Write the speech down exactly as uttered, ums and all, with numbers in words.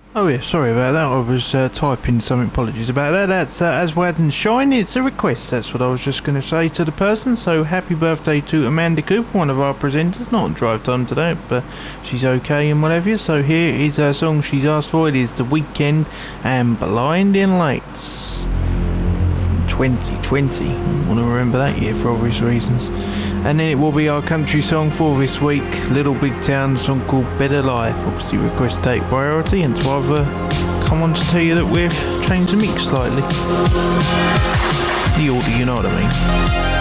Oh yeah, sorry about that. I was uh, typing something. Apologies about that. That's uh, As Wad and Shine. It's a request. That's what I was just going to say to the person. So happy birthday to Amanda Cooper, one of our presenters. Not on Drive Time today, but she's okay and whatever. So here is her song she's asked for. It is The Weeknd and Blinding Lights from twenty twenty. I want to remember that year for obvious reasons. And then it will be our country song for this week, Little Big Town, a song called Better Life. Obviously request take priority, and to I've uh, come on to tell you that we've changed the mix slightly. The order, you know what I mean.